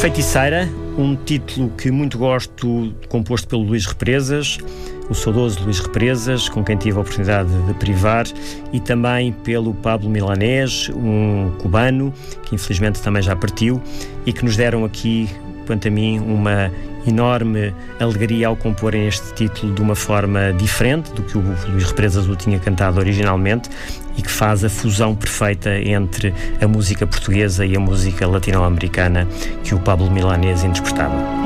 Feiticeira, um título que muito gosto, composto pelo Luís Represas, o saudoso Luís Represas, com quem tive a oportunidade de privar, e também pelo Pablo Milanés, um cubano, que infelizmente também já partiu, e que nos deram aqui, quanto a mim, uma enorme alegria ao comporem este título de uma forma diferente do que o Luís Represas o tinha cantado originalmente, e que faz a fusão perfeita entre a música portuguesa e a música latino-americana que o Pablo Milanés interpretava.